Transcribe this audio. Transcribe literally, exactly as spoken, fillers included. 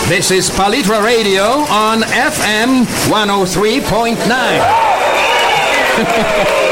This is Palitra Radio on F M one oh three point nine.